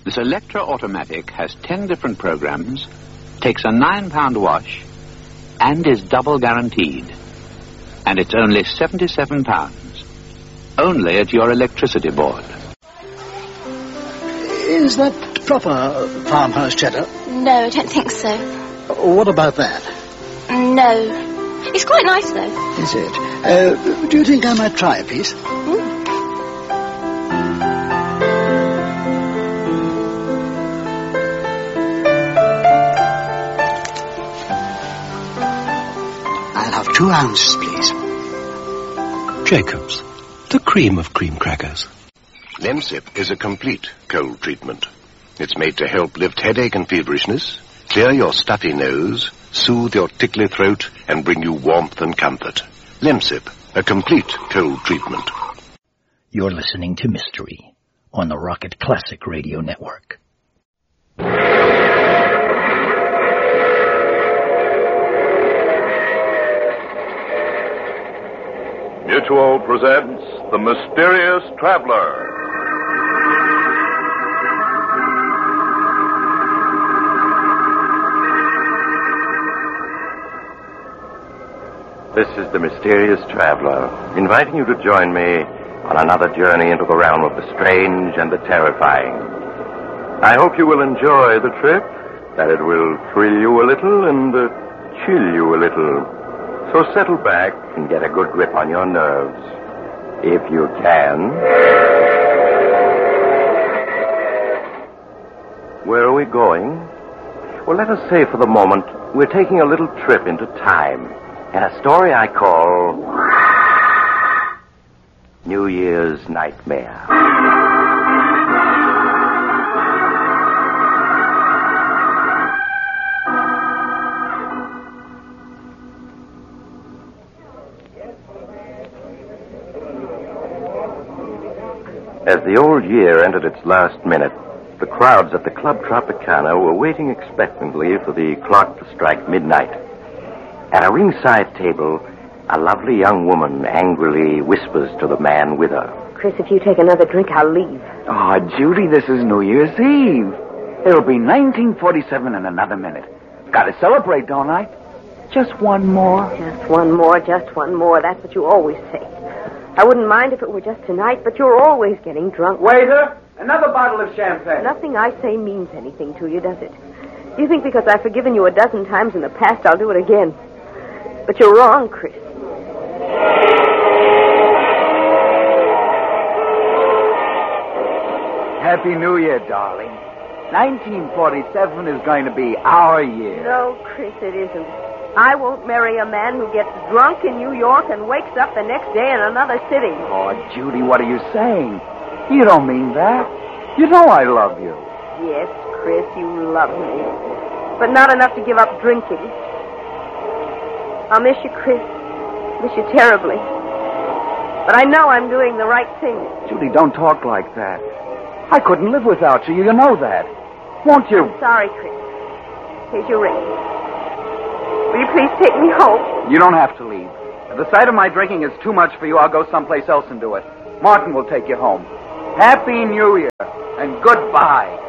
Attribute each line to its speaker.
Speaker 1: This Electra automatic has 10 different programs, takes a £9 wash, and is double guaranteed. And it's only £77. Only at your electricity board.
Speaker 2: Is that proper farmhouse cheddar?
Speaker 3: No, I don't think so.
Speaker 2: What about that?
Speaker 3: No. It's quite nice, though.
Speaker 2: Is it? Do you think I might try a piece? I'll have 2 ounces, please.
Speaker 4: Jacobs, the cream of cream crackers.
Speaker 5: Lemsip is a complete cold treatment. It's made to help lift headache and feverishness, clear your stuffy nose, soothe your tickly throat, and bring you warmth and comfort. Lemsip, a complete cold treatment.
Speaker 6: You're listening to Mystery on the Rocket Classic Radio Network.
Speaker 7: Mutual presents The Mysterious Traveler. This is The Mysterious Traveler, inviting you to join me on another journey into the realm of the strange and the terrifying. I hope you will enjoy the trip, that it will thrill you a little and chill you a little. So settle back and get a good grip on your nerves, if you can. Where are we going? Well, let us say for the moment we're taking a little trip into time, and a story I call New Year's Nightmare. As the old year entered its last minute, the crowds at the Club Tropicana were waiting expectantly for the clock to strike midnight. At a ringside table, a lovely young woman angrily whispers to the man with her.
Speaker 8: Chris, if you take another drink, I'll leave.
Speaker 9: Oh, Judy, this is New Year's Eve. It'll be 1947 in another minute. Gotta celebrate, don't I? Just one more.
Speaker 8: Just one more, just one more. That's what you always say. I wouldn't mind if it were just tonight, but you're always getting drunk.
Speaker 9: Waiter, another bottle of champagne.
Speaker 8: Nothing I say means anything to you, does it? You think because I've forgiven you a dozen times in the past, I'll do it again. But you're wrong, Chris.
Speaker 9: Happy New Year, darling. 1947 is going to be our year.
Speaker 8: No, Chris, it isn't. I won't marry a man who gets drunk in New York and wakes up the next day in another city.
Speaker 9: Oh, Judy, what are you saying? You don't mean that. You know I love you.
Speaker 8: Yes, Chris, you love me. But not enough to give up drinking. I'll miss you, Chris. Miss you terribly. But I know I'm doing the right thing.
Speaker 9: Judy, don't talk like that. I couldn't live without you. You know that. Won't you?
Speaker 8: I'm sorry, Chris. Here's your ring. Will you please take me home?
Speaker 9: You don't have to leave. If the sight of my drinking is too much for you, I'll go someplace else and do it. Martin will take you home. Happy New Year and goodbye.